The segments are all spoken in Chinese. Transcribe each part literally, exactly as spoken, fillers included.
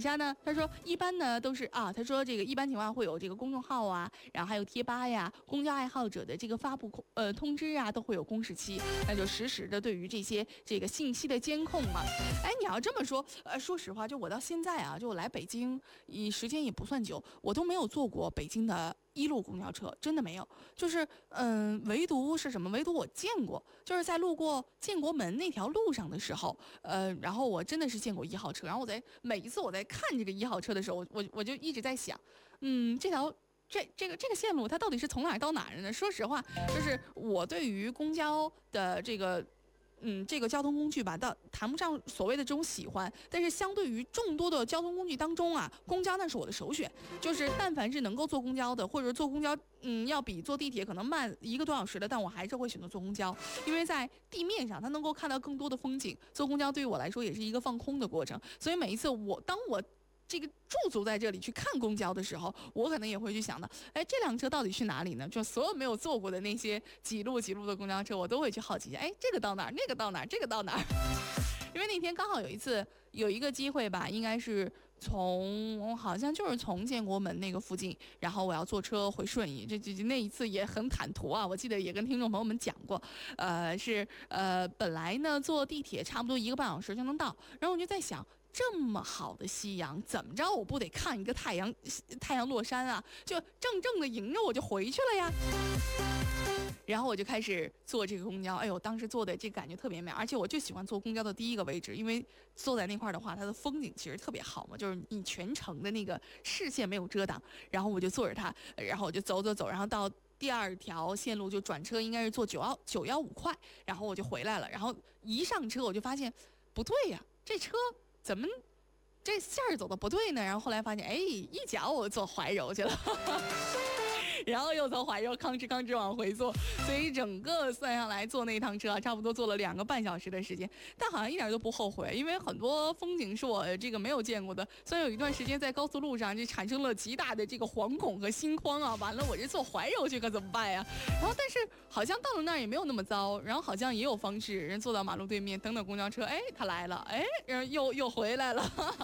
下呢，他说一般呢都是啊，他说这个一般情况会有这个公众号啊，然后还有贴吧呀，公交爱好者的这个发布呃通知啊，都会有公示期，那就实时的对于这些这个信息的监控嘛。哎，你要这么说，呃，说实话，就我到现在啊，就我来北京，以时间也不算久，我都没有坐过北京的一路公交车，真的没有。就是嗯，唯独是什么？唯独我见过，就是在路过建国门那条路上的时候，呃，然后我真的是见过一号车。然后我在每一次我在看这个一号车的时候，我我我就一直在想，嗯，这条。这这个这个线路它到底是从哪儿到哪儿呢？说实话，就是我对于公交的这个。嗯，这个交通工具吧，倒谈不上所谓的这种喜欢，但是相对于众多的交通工具当中啊，公交那是我的首选。就是但凡是能够坐公交的，或者坐公交，嗯，要比坐地铁可能慢一个多小时的，但我还是会选择坐公交，因为在地面上它能够看到更多的风景。坐公交对于我来说也是一个放空的过程，所以每一次我当我。这个驻足在这里去看公交的时候，我可能也会去想到，哎，这辆车到底去哪里呢？就所有没有坐过的那些几路几路的公交车，我都会去好奇一下，哎，这个到哪儿？那个到哪儿？这个到哪儿？因为那天刚好有一次有一个机会吧，应该是从好像就是从建国门那个附近，然后我要坐车回顺义，这这那一次也很坦途啊，我记得也跟听众朋友们讲过，呃，是呃本来呢坐地铁差不多一个半小时就能到，然后我就在想。这么好的夕阳，怎么着我不得看一个太阳太阳落山啊？就正正的迎着我就回去了呀。然后我就开始坐这个公交，哎呦，当时坐的这感觉特别美，而且我就喜欢坐公交的第一个位置，因为坐在那块的话，它的风景其实特别好嘛，就是你全程的那个视线没有遮挡，然后我就坐着它，然后我就走走走，然后到第二条线路就转车，应该是坐九幺九幺五快，然后我就回来了，然后一上车我就发现不对呀，这车。怎么这线儿走的不对呢？然后后来发现，哎，一脚我坐怀柔去了。然后又从怀柔吭哧吭哧往回坐，所以整个算下来坐那趟车啊，差不多坐了两个半小时的时间，但好像一点都不后悔，因为很多风景是我这个没有见过的，所以有一段时间在高速路上就产生了极大的这个惶恐和心慌啊，完了我这坐怀柔去可怎么办呀？然后但是好像到了那儿也没有那么糟，然后好像也有方式，人坐到马路对面等等公交车，哎，他来了，哎，然后又又回来了。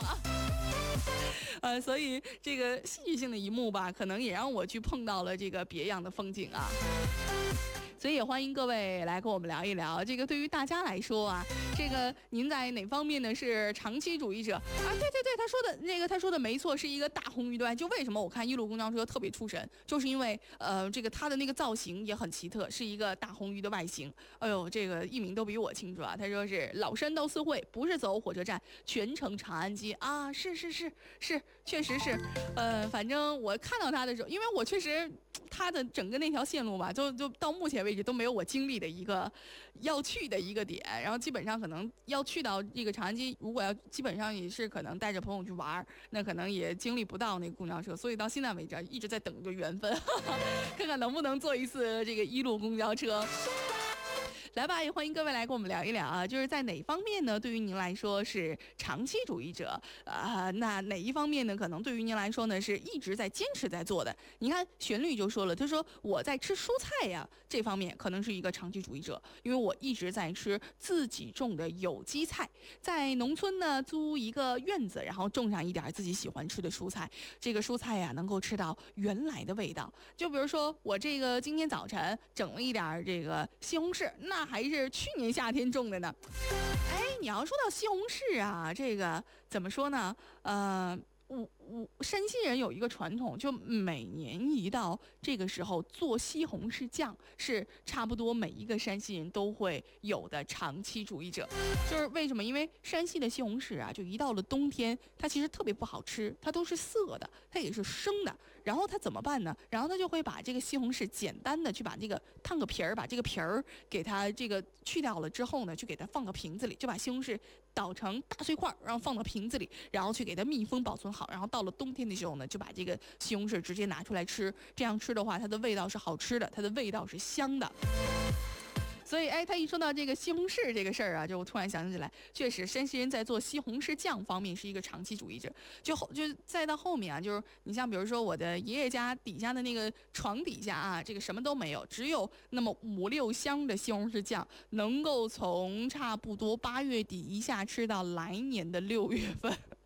呃，所以这个戏剧性的一幕吧，可能也让我去碰到了这个别样的风景啊。所以也欢迎各位来跟我们聊一聊，这个对于大家来说啊，这个您在哪方面呢是长期主义者啊？对对对，他说的那个他说的没错，是一个大红绿灯。就为什么我看一路公交车特别出神，就是因为呃这个它的那个造型也很奇特，是一个大红鱼的外形。哎呦，这个艺名都比我清楚啊。他说是老山到四惠，不是走火车站，全程长安街啊，是是是是，确实是。呃，反正我看到他的时候，因为我确实。它的整个那条线路吧，就就到目前为止都没有我经历的一个要去的一个点，然后基本上可能要去到这个长安街，如果要基本上也是可能带着朋友去玩，那可能也经历不到那个公交车，所以到现在为止一直在等着缘分，看看能不能坐一次这个一路公交车。来吧，也欢迎各位来跟我们聊一聊啊，就是在哪方面呢？对于您来说是长期主义者啊、呃，那哪一方面呢？可能对于您来说呢，是一直在坚持在做的。你看旋律就说了，他说我在吃蔬菜呀，这方面可能是一个长期主义者，因为我一直在吃自己种的有机菜，在农村呢租一个院子，然后种上一点自己喜欢吃的蔬菜，这个蔬菜呀能够吃到原来的味道。就比如说我这个今天早晨整了一点这个西红柿，那还是去年夏天种的呢。哎，你要说到西红柿啊，这个怎么说呢？呃。我我山西人有一个传统，就每年一到这个时候做西红柿酱，是差不多每一个山西人都会有的长期主义者。就是为什么？因为山西的西红柿啊，就一到了冬天，它其实特别不好吃，它都是涩的，它也是生的。然后它怎么办呢？然后他就会把这个西红柿简单的去把这个烫个皮儿，把这个皮儿给它这个去掉了之后呢，就给它放到瓶子里，就把西红柿捣成大碎块，然后放到瓶子里，然后去给它密封保存好。然后到了冬天的时候呢，就把这个西红柿直接拿出来吃。这样吃的话，它的味道是好吃的，它的味道是香的。所以，哎，他一说到这个西红柿这个事儿啊，就我突然想起来，确实山西人在做西红柿酱方面是一个长期主义者。就后就再到后面啊，就是你像比如说我的爷爷家底下的那个床底下啊，这个什么都没有，只有那么五六箱的西红柿酱，能够从差不多八月底一下吃到来年的六月份。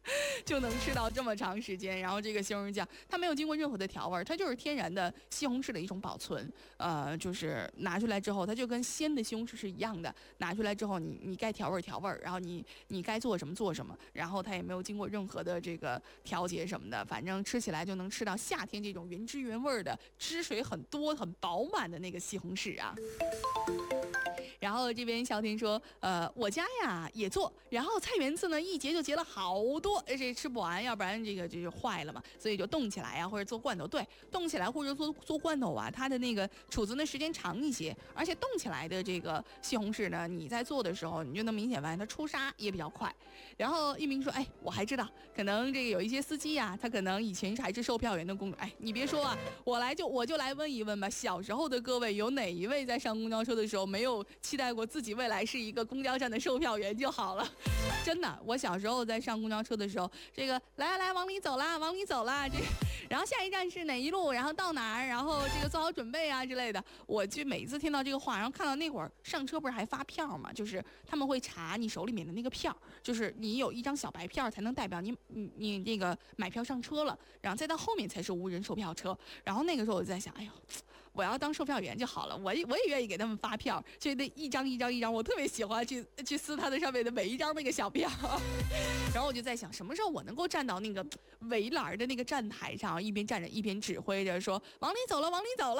就能吃到这么长时间。然后这个西红柿酱它没有经过任何的调味，它就是天然的西红柿的一种保存。呃，就是拿出来之后，它就跟鲜的西红柿是一样的。拿出来之后，你你该调味调味，然后你你该做什么做什么，然后它也没有经过任何的这个调节什么的，反正吃起来就能吃到夏天这种原汁原味的，汁水很多很饱满的那个西红柿啊。然后这边小天说，呃，我家呀也做，然后菜园子呢一结就结了好多，这吃不完，要不然这个这就坏了嘛，所以就冻起来呀，或者做罐头。对，冻起来或者做做罐头啊，它的那个储存的时间长一些，而且冻起来的这个西红柿呢，你在做的时候，你就能明显发现它出沙也比较快。然后一鸣说，哎，我还知道，可能这个有一些司机呀，他可能以前还是售票员的工作，哎，你别说啊，我来就我就来问一问吧，小时候的各位有哪一位在上公交车的时候没有期待过自己未来是一个公交站的售票员就好了？真的，我小时候在上公交车的时候，这个来来来往里走啦，往里走啦，这然后下一站是哪一路，然后到哪儿，然后这个做好准备啊之类的。我就每一次听到这个话，然后看到那会儿上车不是还发票嘛，就是他们会查你手里面的那个票，就是你有一张小白票才能代表你你你这个买票上车了，然后再到后面才是无人售票车。然后那个时候我就在想，哎呦，我要当售票员就好了，我也我也愿意给他们发票，就那一张一张一张，我特别喜欢去去撕它的上面的每一张那个小票。然后我就在想，什么时候我能够站到那个围栏的那个站台上，一边站着一边指挥着说往里走了，往里走了。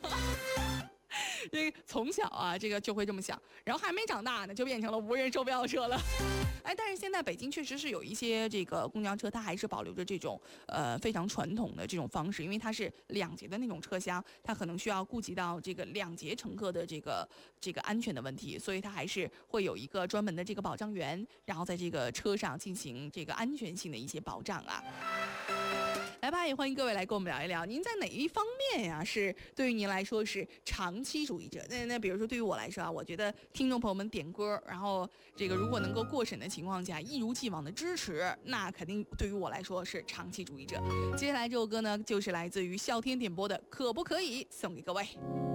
这个从小啊，这个就会这么想，然后还没长大呢，就变成了无人售票车了。哎，但是现在北京确实是有一些这个公交车，它还是保留着这种呃非常传统的这种方式，因为它是两节的那种车厢，它可能需要顾及到这个两节乘客的这个这个安全的问题，所以它还是会有一个专门的这个保障员，然后在这个车上进行这个安全性的一些保障啊。来吧，也欢迎各位来跟我们聊一聊，您在哪一方面呀、啊、是对于您来说是长期主义者？那那比如说对于我来说啊，我觉得听众朋友们点歌，然后这个如果能够过审的情况下，一如既往的支持，那肯定对于我来说是长期主义者。接下来这首歌呢，就是来自于笑天点播的《可不可以》，送给各位。